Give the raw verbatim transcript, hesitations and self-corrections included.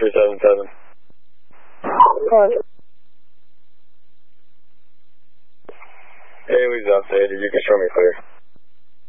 three seven seven. Hey, we've updated. You can show me clear.